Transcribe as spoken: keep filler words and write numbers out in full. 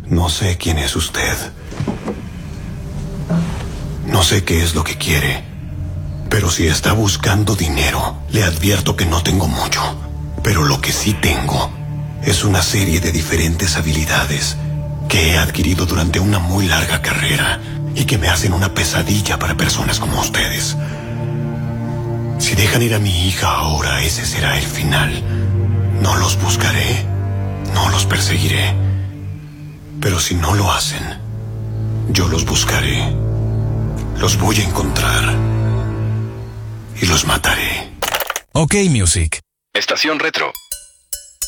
No sé quién es usted. No sé qué es lo que quiere. Pero si está buscando dinero, le advierto que no tengo mucho. Pero lo que sí tengo es una serie de diferentes habilidades que he adquirido durante una muy larga carrera y que me hacen una pesadilla para personas como ustedes. Si dejan ir a mi hija ahora, ese será el final. No los buscaré, no los perseguiré. Pero si no lo hacen, yo los buscaré. Los voy a encontrar y los mataré. OK Music. Estación Retro.